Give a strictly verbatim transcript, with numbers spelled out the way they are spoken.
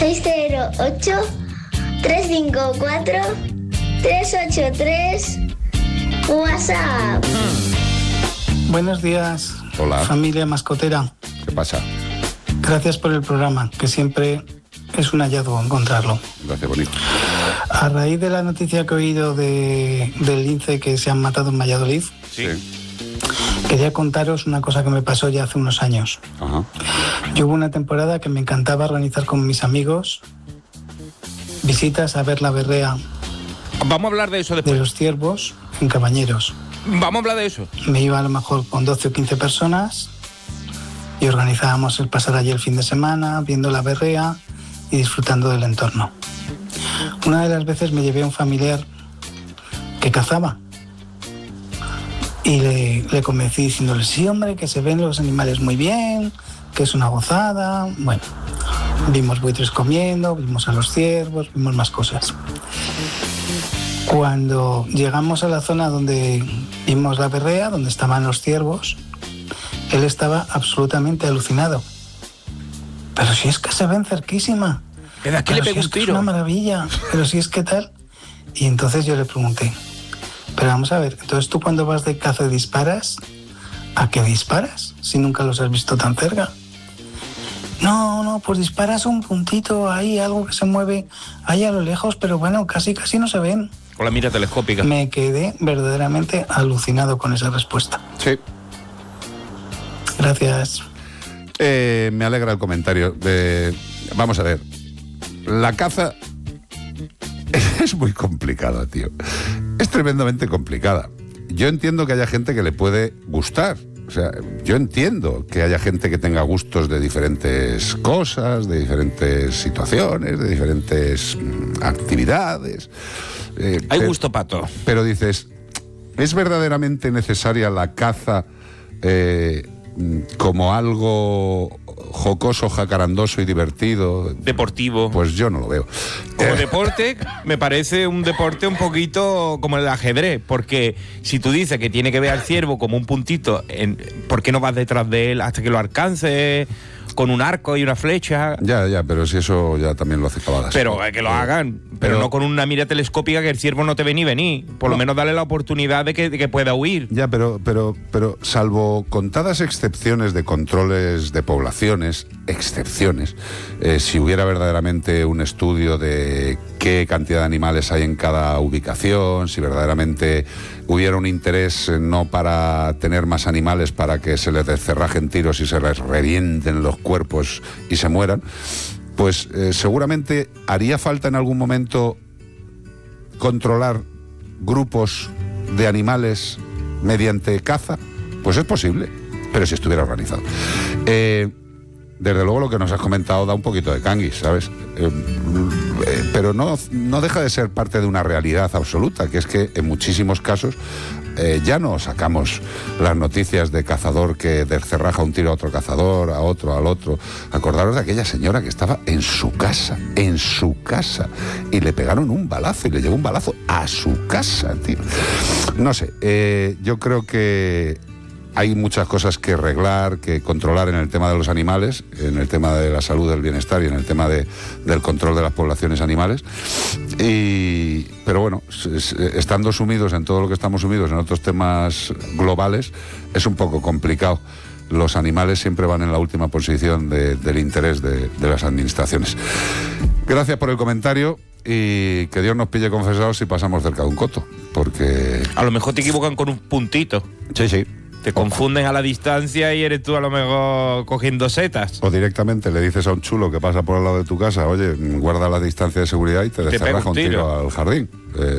seis cero ocho, tres cinco cuatro, tres ocho tres. WhatsApp. Buenos días. Hola. Familia mascotera. ¿Qué pasa? Gracias por el programa, que siempre es un hallazgo encontrarlo. Gracias, bonito. A raíz de la noticia que he oído de, del lince que se han matado en Valladolid, Sí. quería contaros una cosa que me pasó ya hace unos años. Ajá. Yo hubo una temporada que me encantaba organizar con mis amigos visitas a ver la berrea Vamos a hablar de eso de después. los ciervos en Cabañeros. Vamos a hablar de eso. Me iba a lo mejor con doce o quince personas y organizábamos el pasar allí el fin de semana, viendo la berrea y disfrutando del entorno. Una de las veces me llevé a un familiar que cazaba y le, le convencí diciéndole, sí, hombre, que se ven los animales muy bien, que es una gozada. Bueno, vimos buitres comiendo, vimos a los ciervos, vimos más cosas. Cuando llegamos a la zona donde vimos la berrea, donde estaban los ciervos, él estaba absolutamente alucinado. Pero si es que se ven cerquísima. ¿Pero a qué Pero le si pegó es un que es tiro? una maravilla. Pero si es que tal. Y entonces yo le pregunté, pero vamos a ver, entonces tú cuando vas de caza disparas, ¿a qué disparas? Si nunca los has visto tan cerca. No, no, pues disparas un puntito ahí, algo que se mueve ahí a lo lejos, pero bueno, casi casi no se ven. Con la mira telescópica. Me quedé verdaderamente alucinado con esa respuesta. Sí. Gracias. Eh, me alegra el comentario. Eh, vamos a ver. La caza es muy complicada, tío. Es tremendamente complicada. Yo entiendo que haya gente que le puede gustar. O sea, yo entiendo que haya gente que tenga gustos de diferentes cosas, de diferentes situaciones, de diferentes mm, actividades. Eh, Hay pero- gusto pato. Pero dices, ¿es verdaderamente necesaria la caza eh, como algo jocoso, jacarandoso y divertido? Deportivo. Pues yo no lo veo. Como Eh, deporte, me parece un deporte un poquito como el ajedrez, porque si tú dices que tiene que ver al ciervo como un puntito, en, ¿por qué no vas detrás de él hasta que lo alcances con un arco y una flecha? Ya, ya, pero si eso ya también lo hace Cavadas. Pero eh, que lo hagan, pero, pero- no con una mira telescópica que el ciervo no te ve ni venir. Por lo No. menos dale la oportunidad de que, de que pueda huir. Ya, pero, pero, pero salvo contadas excepciones de controles de poblaciones, excepciones, eh, si hubiera verdaderamente un estudio de qué cantidad de animales hay en cada ubicación, si verdaderamente hubiera un interés eh, no para tener más animales para que se les descerrajen tiros y se les revienten los cuerpos y se mueran, pues eh, seguramente haría falta en algún momento controlar grupos de animales mediante caza. Pues es posible, pero si estuviera organizado. Eh, desde luego lo que nos has comentado da un poquito de canguis, ¿sabes? Eh, eh, pero no, no deja de ser parte de una realidad absoluta, que es que en muchísimos casos eh, ya no sacamos las noticias de cazador que descerraja un tiro a otro cazador, a otro, al otro. Acordaros de aquella señora que estaba en su casa, en su casa, y le pegaron un balazo, y le llegó un balazo a su casa, tío. No sé, eh, yo creo que hay muchas cosas que arreglar, que controlar en el tema de los animales, en el tema de la salud, del bienestar y en el tema de, del control de las poblaciones animales. Y, pero bueno, s- s- estando sumidos en todo lo que estamos sumidos en otros temas globales, es un poco complicado. Los animales siempre van en la última posición de, del interés de, de las administraciones. Gracias por el comentario y que Dios nos pille confesados si pasamos cerca de un coto, porque... A lo mejor te equivocan con un puntito. Sí, sí. Te confunden a la distancia y eres tú a lo mejor cogiendo setas. O directamente le dices a un chulo que pasa por al lado de tu casa, oye, guarda la distancia de seguridad y te pega descerraja un un tiro tiro. al jardín. Eh,